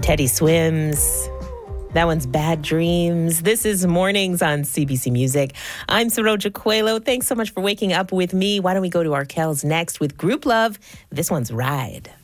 Teddy Swims. That one's Bad Dreams. This is Mornings on CBC Music. I'm Saroja Coelho. Thanks so much for waking up with me. Why don't we go to Arkells next with Group Love? This one's Ride.